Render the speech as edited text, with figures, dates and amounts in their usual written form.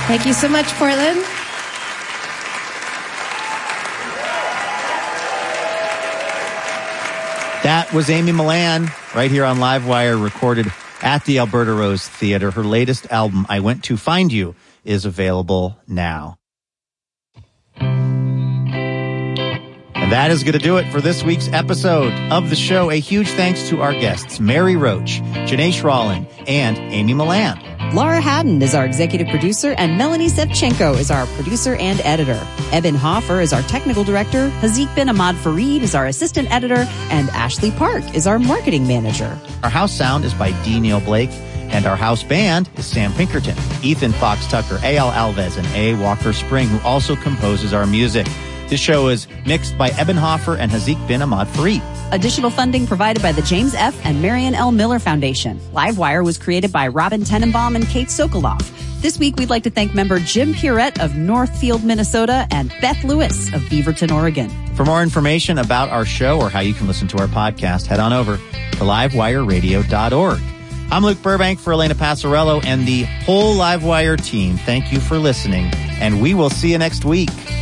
Thank you so much, Portland. That was Amy Millan right here on Livewire, recorded at the Alberta Rose Theatre. Her latest album, I Went to Find You, is available now. And that is going to do it for this week's episode of the show. A huge thanks to our guests, Mary Roach, Janae Rollin, and Amy Millan. Laura Haddon is our executive producer, and Melanie Sevchenko is our producer and editor. Eben Hoffer is our technical director, Hazik bin Ahmad Fareed is our assistant editor, and Ashley Park is our marketing manager. Our house sound is by D. Neil Blake, and our house band is Sam Pinkerton, Ethan Fox Tucker, A.L. Alves, and A. Walker Spring, who also composes our music. This show is mixed by Eben Hoffer and Hazik bin Ahmad Fareed. Additional funding provided by the James F. and Marion L. Miller Foundation. Livewire was created by Robin Tenenbaum and Kate Sokoloff. This week, we'd like to thank member Jim Pierrette of Northfield, Minnesota, and Beth Lewis of Beaverton, Oregon. For more information about our show or how you can listen to our podcast, head on over to livewireradio.org. I'm Luke Burbank for Elena Passarello and the whole Livewire team. Thank you for listening, and we will see you next week.